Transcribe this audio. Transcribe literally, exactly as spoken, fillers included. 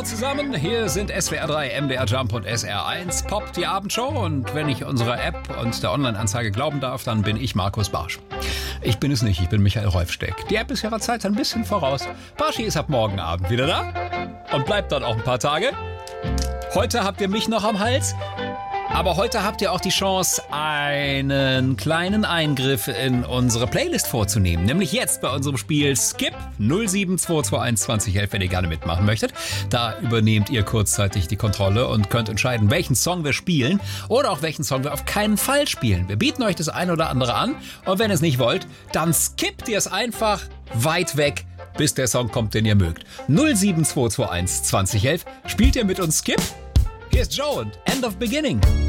zusammen, hier sind S W R drei, M D R Jump und S R eins Pop, die Abendshow. Und wenn ich unserer App und der Online-Anzeige glauben darf, dann bin ich Markus Barsch. Ich bin es nicht, ich bin Michael Rolfsteck. Die App ist ihrer Zeit ein bisschen voraus. Barschi ist ab morgen Abend wieder da und bleibt dort auch ein paar Tage. Heute habt ihr mich noch am Hals. Aber heute habt ihr auch die Chance, einen kleinen Eingriff in unsere Playlist vorzunehmen. Nämlich jetzt bei unserem Spiel Skip null sieben zwei zwei eins zwanzig elf, wenn ihr gerne mitmachen möchtet. Da übernehmt ihr kurzzeitig die Kontrolle und könnt entscheiden, welchen Song wir spielen oder auch welchen Song wir auf keinen Fall spielen. Wir bieten euch das ein oder andere an und wenn ihr es nicht wollt, dann skippt ihr es einfach weit weg, bis der Song kommt, den ihr mögt. null sieben zwei zwei eins zwanzig elf. Spielt ihr mit uns Skip? Hier ist Joe und End of Beginning.